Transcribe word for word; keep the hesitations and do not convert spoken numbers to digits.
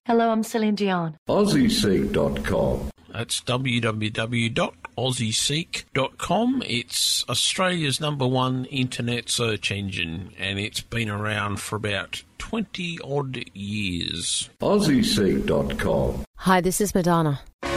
Hello, I'm Celine Dion. Aussie Seek dot com. That's w w w dot aussie seek dot com. It's Australia's number one internet search engine, and it's been around for about twenty odd years. Aussie Seek dot com. Hi, this is Madonna.